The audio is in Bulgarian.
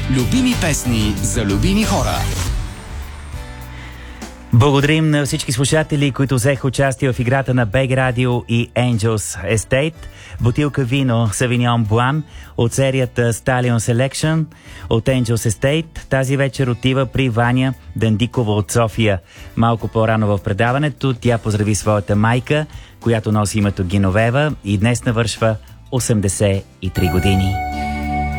Любими песни за любими хора. Благодарим на всички слушатели, които взеха участие в играта на BG Radio и Angels Estate. Бутилка вино Sauvignon Blanc от серията Stallion Selection от Angels Estate тази вечер отива при Ваня Дандикова от София. Малко по-рано в предаването тя поздрави своята майка, която носи името Геновева и днес навършва 83 години.